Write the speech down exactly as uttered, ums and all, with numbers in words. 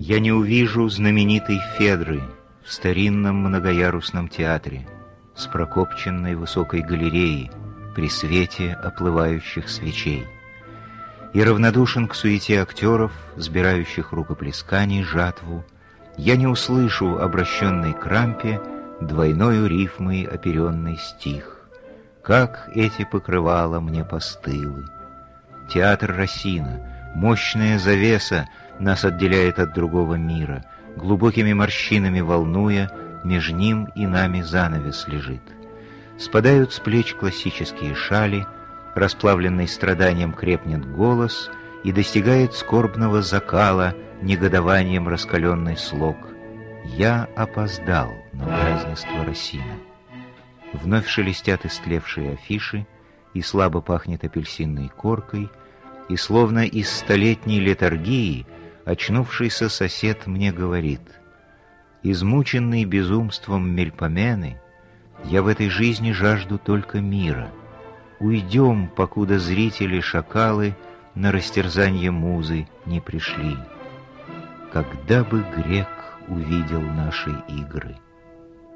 Я не увижу знаменитой Федры в старинном многоярусном театре с прокопченной высокой галереей при свете оплывающих свечей, и равнодушен к суете актеров, сбирающих рукоплесканий жатву, я не услышу обращенный к рампе двойною рифмой оперенный стих. Как эти покрывала мне постылы! Театр Расина, мощная завеса, нас отделяет от другого мира, глубокими морщинами волнуя, меж ним и нами занавес лежит. Спадают с плеч классические шали, расплавленный страданием крепнет голос и достигает скорбного закала негодованием раскаленный слог. Я опоздал на празднество Расина. Вновь шелестят истлевшие афиши, и слабо пахнет апельсинной коркой, и словно из столетней летаргии очнувшийся сосед мне говорит: измученный безумством Мельпомены, я в этой жизни жажду только мира. Уйдем, покуда зрители-шакалы на растерзанье музы не пришли. Когда бы грек увидел наши игры?